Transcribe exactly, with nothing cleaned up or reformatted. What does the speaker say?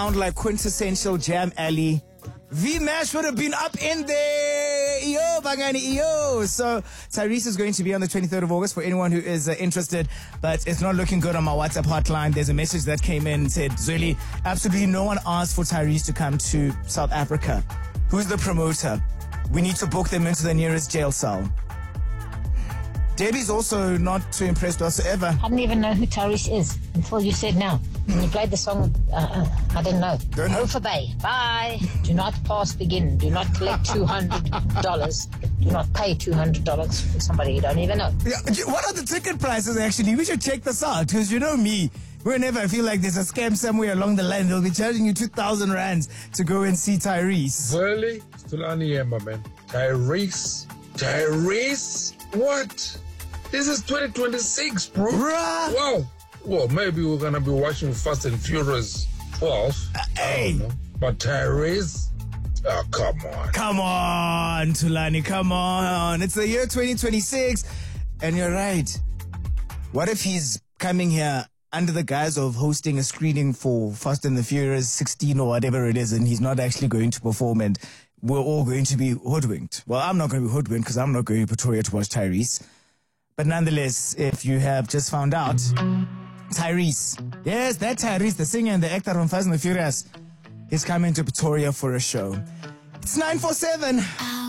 Sound like quintessential Jam Alley. V-Mash would have been up in there. Yo, Bangani, yo. So Tyrese is going to be on the twenty-third of August for anyone who is uh, interested, but it's not looking good on my WhatsApp hotline. There's a message that came in and said, Zuli, absolutely no one asked for Tyrese to come to South Africa. Who's the promoter? We need to book them into the nearest jail cell. Debbie's also not too impressed whatsoever. I didn't even know who Tyrese is until you said now. When you played the song, uh, uh, I didn't know. Don't know. Go for Bay. Bye. Do not pass begin. Do not collect two hundred dollars. Do not pay two hundred dollars for somebody you don't even know. Yeah, what are the ticket prices actually? We should check this out because you know me. Whenever I feel like there's a scam somewhere along the line, they'll be charging you two thousand rands to go and see Tyrese. Really? Still on here, my man. Tyrese? Tyrese? What? This is twenty twenty-six, bro. Bruh. Wow. Well, maybe we're going to be watching Fast and Furious twelve. Uh, hey. But Tyrese? Oh, come on. Come on, Tulani, come on. It's the year twenty twenty-six. And you're right. What if he's coming here under the guise of hosting a screening for Fast and the Furious sixteen or whatever it is, and he's not actually going to perform and we're all going to be hoodwinked? Well, I'm not going to be hoodwinked because I'm not going to Pretoria to watch Tyrese. But nonetheless, if you have just found out, Tyrese, yes, that Tyrese, the singer and the actor from Fast and the Furious, is coming to Pretoria for a show. It's nine four seven.